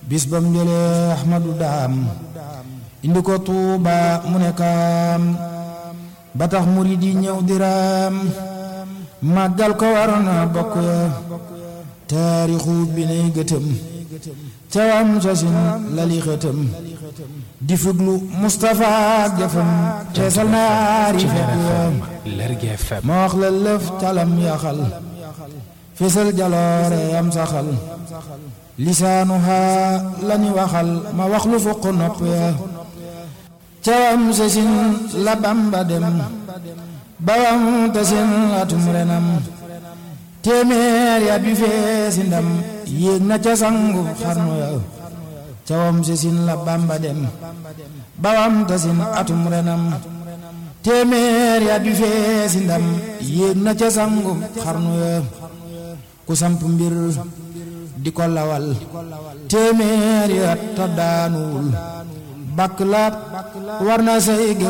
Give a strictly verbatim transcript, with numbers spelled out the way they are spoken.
bis bam jëlee Ahmadu daam indi ko Tuuba mu ne kaam ba tax murid yi ñëw diraam màggal ko waroon na bokk ya taarixu bi nay gëtëm cawam sosin lali xëtëm di fuglu Mustafa ak jëfam teesal naari fekk ya ma wax la lëf calam yaxal fesal jaloore am saxal lisaanuha lani waxal ma wax lu fuq nopp ya cawam sosin la Bamba dem bawam tasin atum renam téeméer ya bi feesi ndam yéeg na ca sangu xarnu ya cawam sesin la Bamba dem bawam tasin atum renam téeméer ya bi feesi ndam yéeg na ca sangu xarnu ya ku samp mbir di ko lawal téeméer ya ta daanuwul bakk la war na say